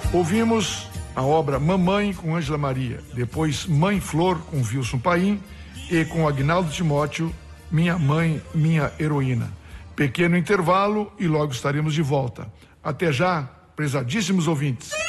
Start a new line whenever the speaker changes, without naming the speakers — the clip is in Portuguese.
Ouvimos a obra Mamãe com Ângela Maria, depois Mãe Flor com Wilson Paim e com Agnaldo Timóteo, Minha Mãe, Minha Heroína. Pequeno intervalo e logo estaremos de volta. Até já, prezadíssimos ouvintes.